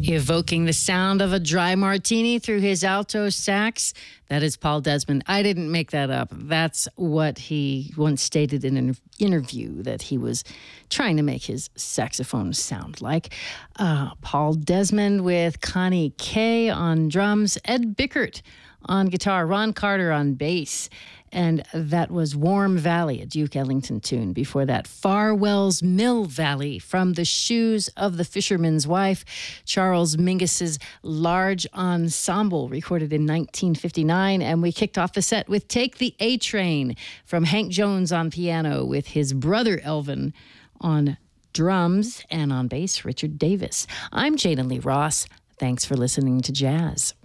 Evoking the sound of a dry martini through his alto sax. That is Paul Desmond. I didn't make that up. That's what he once stated in an interview that he was trying to make his saxophone sound like. Paul Desmond with Connie Kay on drums, Ed Bickert on guitar, Ron Carter on bass. And that was Warm Valley, a Duke Ellington tune. Before that, Farwell's Mill Valley from The Shoes of the Fisherman's Wife, Charles Mingus's Large Ensemble, recorded in 1959. And we kicked off the set with Take the A Train from Hank Jones on piano with his brother Elvin on drums, and on bass, Richard Davis. I'm Jana Lee Ross. Thanks for listening to Jazz.